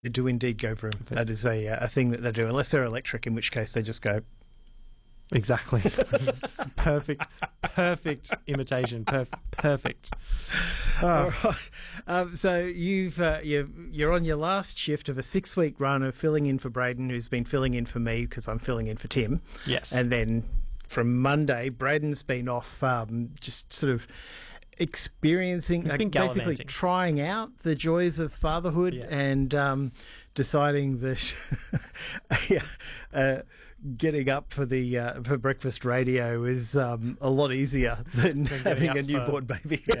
They do indeed go vroom. That is a thing that they do, unless they're electric, in which case they just go. Exactly. Perfect imitation. Perfect. Oh. All right. So you're on your last shift of a 6-week run of filling in for Braden, who's been filling in for me because I'm filling in for Tim. Yes. And then from Monday, Braden's been off, just sort of experiencing, basically trying out the joys of fatherhood and deciding that getting up for breakfast radio is a lot easier than having a newborn baby.